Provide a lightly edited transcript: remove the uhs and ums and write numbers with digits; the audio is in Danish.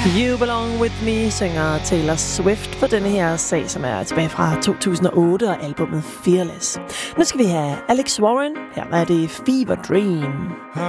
You Belong With Me synger Taylor Swift på denne her sag, som er tilbage fra 2008 og albumet Fearless. Nu skal vi have Alex Warren. Her er det Fever Dream.